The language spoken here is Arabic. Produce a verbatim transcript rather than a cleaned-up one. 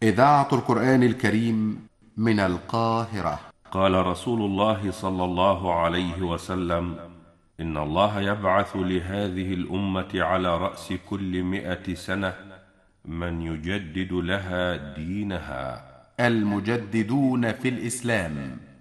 إذاعة القرآن الكريم من القاهرة. قال رسول الله صلى الله عليه وسلم: إن الله يبعث لهذه الأمة على رأس كل مئة سنة من يجدد لها دينها. المجددون في الإسلام